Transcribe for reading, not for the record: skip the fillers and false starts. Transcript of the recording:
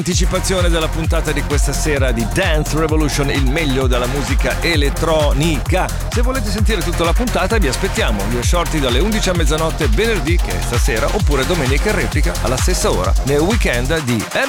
Anticipazione della puntata di questa sera di Dance Revolution, il meglio della musica elettronica. Se volete sentire tutta la puntata vi aspettiamo, io e Shorty dalle 11 a mezzanotte venerdì, che è stasera, oppure domenica in replica alla stessa ora nel weekend di